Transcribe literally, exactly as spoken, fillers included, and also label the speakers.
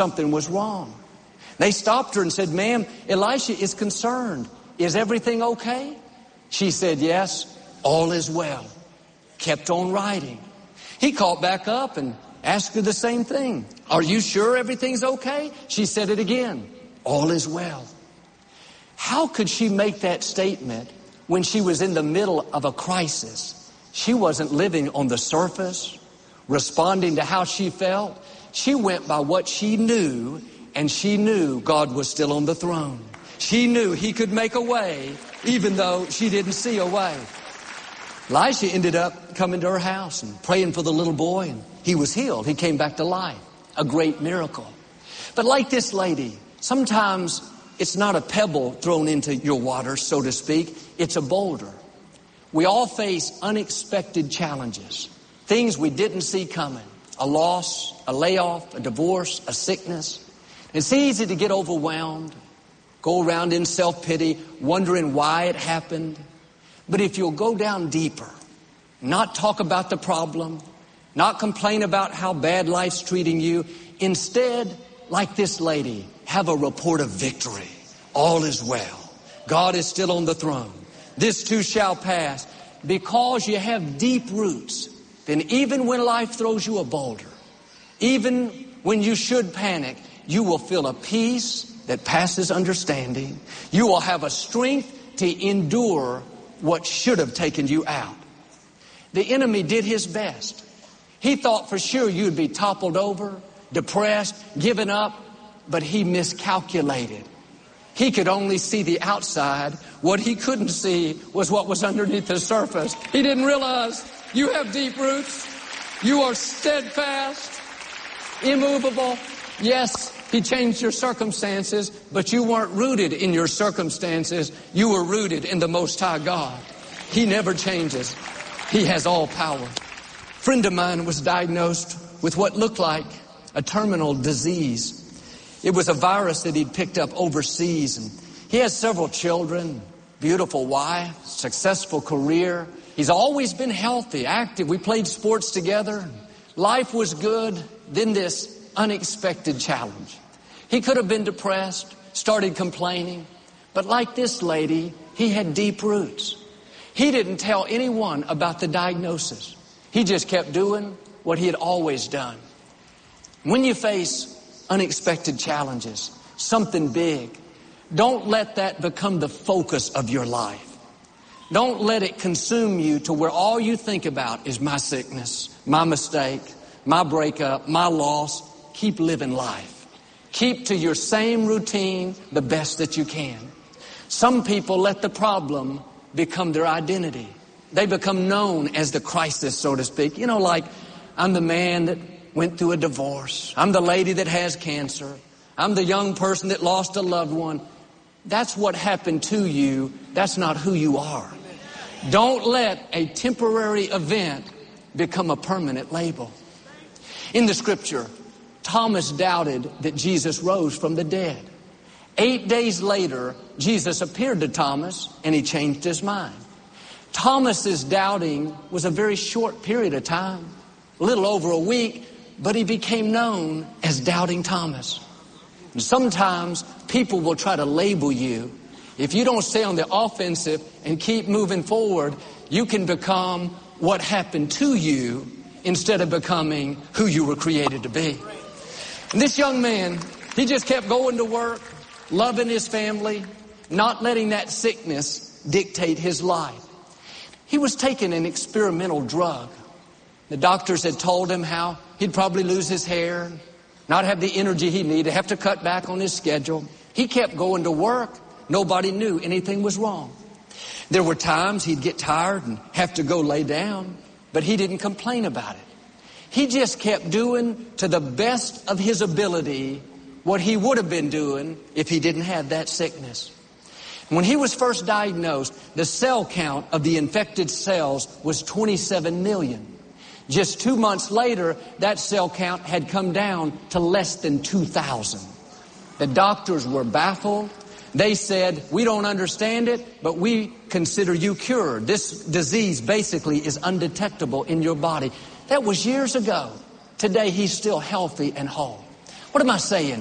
Speaker 1: something was wrong. They stopped her and said, "Ma'am, Elisha is concerned. Is everything okay?" She said, "Yes, all is well." Kept on writing. He called back up and asked her the same thing. "Are you sure everything's okay?" She said it again. "All is well." How could she make that statement when she was in the middle of a crisis? She wasn't living on the surface, responding to how she felt. She went by what she knew, and she knew God was still on the throne. She knew He could make a way, even though she didn't see a way. Elisha ended up coming to her house and praying for the little boy, and he was healed. He came back to life. A great miracle. But like this lady, sometimes it's not a pebble thrown into your water, so to speak. It's a boulder. We all face unexpected challenges, things we didn't see coming. A loss, a layoff, a divorce, a sickness. It's easy to get overwhelmed, go around in self-pity, wondering why it happened. But if you'll go down deeper, not talk about the problem, not complain about how bad life's treating you, instead, like this lady, have a report of victory. All is well. God is still on the throne. This too shall pass. Because you have deep roots, then even when life throws you a boulder, even when you should panic, you will feel a peace that passes understanding. You will have a strength to endure what should have taken you out. The enemy did his best. He thought for sure you'd be toppled over, depressed, given up, but he miscalculated. He could only see the outside. What he couldn't see was what was underneath the surface. He didn't realize you have deep roots. You are steadfast, immovable. Yes, he changed your circumstances, but you weren't rooted in your circumstances. You were rooted in the Most High God. He never changes. He has all power. A friend of mine was diagnosed with what looked like a terminal disease. It was a virus that he'd picked up overseas, and he has several children, beautiful wife, successful career. He's always been healthy, active. We played sports together. Life was good. Then this unexpected challenge. He could have been depressed, started complaining, but like this lady, he had deep roots. He didn't tell anyone about the diagnosis. He just kept doing what he had always done. When you face unexpected challenges, something big, don't let that become the focus of your life. Don't let it consume you to where all you think about is my sickness, my mistake, my breakup, my loss. Keep living life. Keep to your same routine the best that you can. Some people let the problem become their identity. They become known as the crisis, so to speak. You know, like, I'm the man that went through a divorce. I'm the lady that has cancer. I'm the young person that lost a loved one. That's what happened to you. That's not who you are. Don't let a temporary event become a permanent label. In the scripture, Thomas doubted that Jesus rose from the dead. Eight days later, Jesus appeared to Thomas and he changed his mind. Thomas's doubting was a very short period of time, a little over a week, but he became known as Doubting Thomas. And sometimes people will try to label you. If you don't stay on the offensive and keep moving forward, you can become what happened to you instead of becoming who you were created to be. And this young man, he just kept going to work, loving his family, not letting that sickness dictate his life. He was taking an experimental drug. The doctors had told him how he'd probably lose his hair, not have the energy he needed, have to cut back on his schedule. He kept going to work. Nobody knew anything was wrong. There were times he'd get tired and have to go lay down, but he didn't complain about it. He just kept doing to the best of his ability what he would have been doing if he didn't have that sickness. When he was first diagnosed, the cell count of the infected cells was twenty-seven million. Just two months later, that cell count had come down to less than two thousand. The doctors were baffled. They said, we don't understand it, but we consider you cured. This disease basically is undetectable in your body. That was years ago. Today, he's still healthy and whole. What am I saying?